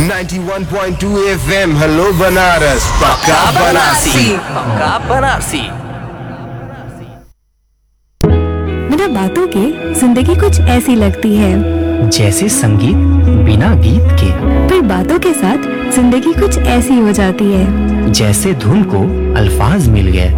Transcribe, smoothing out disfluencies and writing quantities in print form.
91.2 FM hello Banaras पक्का बनारसी। पक्का बनारसी। बिना बातों के जिंदगी कुछ ऐसी लगती है जैसे संगीत बिना गीत के, फिर बातों के साथ जिंदगी कुछ ऐसी हो जाती है जैसे धुन को अल्फाज मिल गए